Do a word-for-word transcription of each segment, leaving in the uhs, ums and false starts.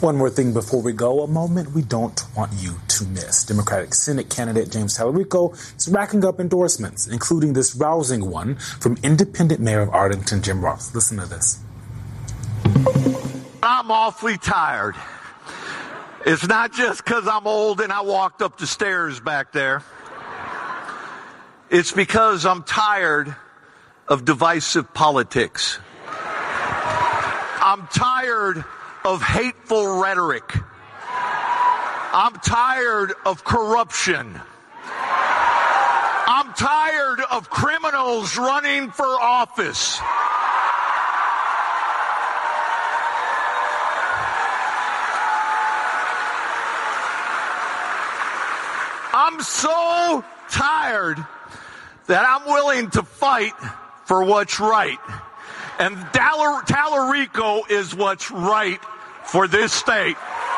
One more thing before we go, a moment we don't want you to miss. Democratic Senate candidate James Talarico is racking up endorsements, including this rousing one from independent mayor of Arlington, Jim Ross. Listen to this. I'm awfully tired. It's not just because I'm old and I walked up the stairs back there. It's because I'm tired of divisive politics. I'm tired of hateful rhetoric. I'm tired of corruption. I'm tired of criminals running for office. I'm so tired that I'm willing to fight for what's right. And Talarico is what's right for this state.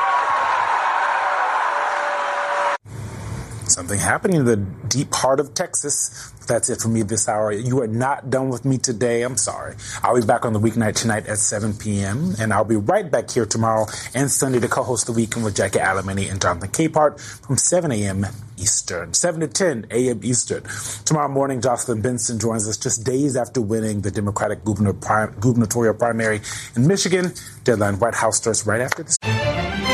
Something happening in the deep heart of Texas. That's it for me this hour. You are not done with me today. I'm sorry. I'll be back on the weeknight tonight at seven p.m. And I'll be right back here tomorrow and Sunday to co-host The Weekend with Jackie Alamany and Jonathan Capehart from seven a.m. Eastern, seven to ten a.m. Eastern. Tomorrow morning, Jocelyn Benson joins us just days after winning the Democratic gubernatorial primary in Michigan. Deadline White House starts right after this.